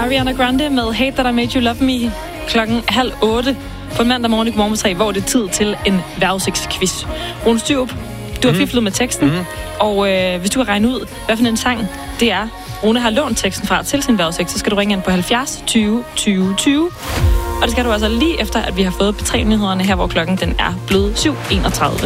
Ariana Grande med Hate That I Made You Love Me 7:30 på mandag morgen i Godmorgen 3, hvor det er tid til en vejrudsigtsquiz. Rune Styrup, du har fiflet med teksten, og hvis du kan regne ud, hvad for en sang det er, Rune har lånt teksten fra til sin vejrudsigt, så skal du ringe ind på 70 20 20 20. Og det skal du altså lige efter, at vi har fået P3-nyhederne her, hvor klokken den er blevet 7:31.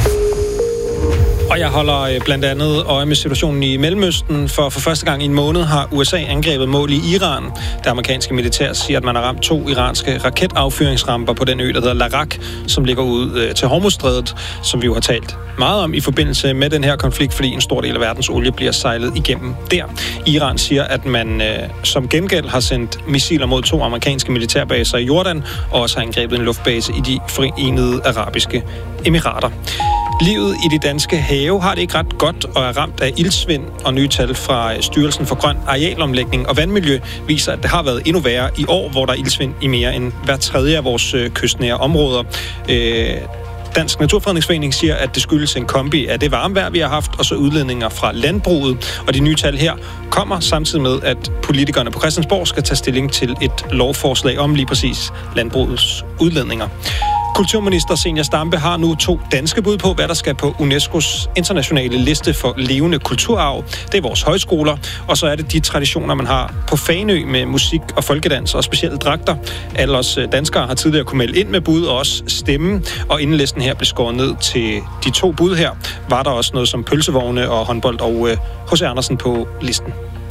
Og jeg holder blandt andet øje med situationen i Mellemøsten, for første gang i en måned har USA angrebet mål i Iran. Det amerikanske militær siger, at man har ramt 2 iranske raketaffyringsramper på den ø, der hedder Larak, som ligger ud til Hormuzstrædet, som vi jo har talt meget om i forbindelse med den her konflikt, fordi en stor del af verdens olie bliver sejlet igennem der. Iran siger, at man som gengæld har sendt missiler mod 2 amerikanske militærbaser i Jordan, og også har angrebet en luftbase i de Forenede Arabiske Emirater. Livet i de danske have har det ikke ret godt og er ramt af iltsvind, og nye tal fra Styrelsen for Grøn Arealomlægning og Vandmiljø viser, at det har været endnu værre i år, hvor der er iltsvind i mere end hver tredje af vores kystnære områder. Dansk Naturfredningsforening siger, at det skyldes en kombi af det varmevejr, vi har haft, og så udledninger fra landbruget. Og de nye tal her kommer samtidig med, at politikerne på Christiansborg skal tage stilling til et lovforslag om lige præcis landbrugets udledninger. Kulturminister Zenia Stampe har nu 2 danske bud på, hvad der skal på UNESCO's internationale liste for levende kulturarv. Det er vores højskoler, og så er det de traditioner, man har på Fanø med musik og folkedans og specielle dragter. Alle os danskere har tidligere kunne melde ind med bud og også stemme, og inden listen her blev skåret ned til de 2 bud her, var der også noget som pølsevogne og håndbold og H.C. Andersen på listen.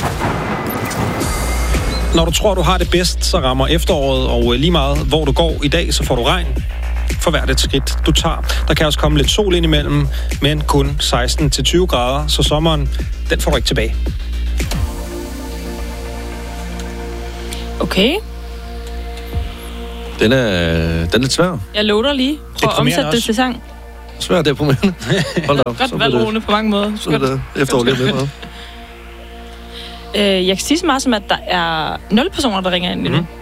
Når du tror, du har det bedst, så rammer efteråret, og lige meget hvor du går i dag, så får du regn for hvert et skridt, du tager. Der kan også komme lidt sol ind imellem, men kun 16-20 grader, så sommeren, den får du ikke tilbage. Okay. Den er lidt svær. Jeg lover lige. Prøv at omsætte det til sang. Svær, det er på mig. Hold da op. Godt valgt, Rune, på mange måder. Så er det efterår lige med mig. Jeg kan sige så meget som, at der er 0 personer, der ringer ind lige nu.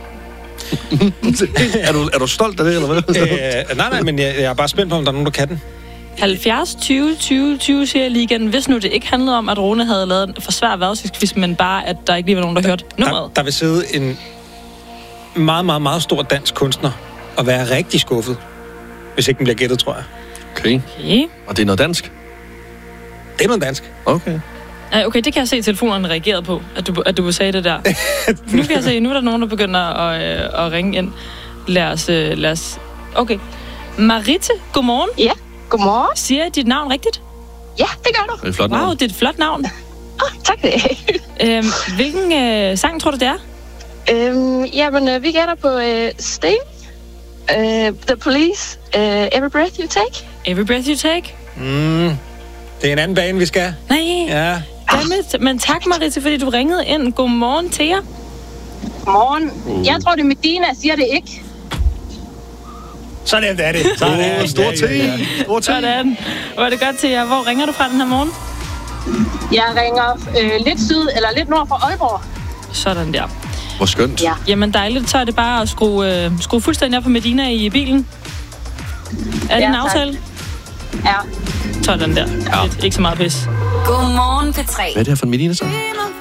Er du stolt af det, eller hvad? Nej, men jeg er bare spændt på, om der er nogen, der kan den. 70 20 20 20 siger jeg lige igen. Hvis nu det ikke handlede om, at Rune havde lavet en for svær vejrudsigtsquiz, men bare, at der ikke lige var nogen, der hørte nummeret. Der vil sidde en meget, meget, meget stor dansk kunstner og være rigtig skuffet, hvis ikke den bliver gættet, tror jeg. Okay. Og det er noget dansk? Det er noget dansk. Okay. Okay, det kan jeg se, at telefonerne reagerede på, at du sagde det der. Nu kan jeg se, nu er der nogen, der begynder at ringe ind. Lad os... Okay. Marite, godmorgen. Ja, godmorgen. Siger jeg dit navn rigtigt? Ja, det gør du. Det er et flot navn. Wow, det er et flot navn. Tak for det. Hvilken sang tror du, det er? Jamen, vi gætter på Sting, The Police, Every Breath You Take. Every Breath You Take? Det er en anden bane, vi skal. Nej. Ja. Dammit. Men tak, Marite, fordi du ringede ind. Godmorgen til jer. Godmorgen. Jeg tror, det er Medina, siger det ikke. Så nemt er det. Stor T. Sådan. Hvor er det godt til jer. Hvor ringer du fra den her morgen? Jeg ringer lidt syd, eller lidt nord for Aalborg. Sådan der. Hvor skønt. Ja. Jamen dejligt. Så er det bare at skrue fuldstændig op på Medina i bilen. Er det en aftale? Ja. Sådan der. Ja. Ikke så meget pis. Godmorgen P3. Hvad er det her for en Medina så?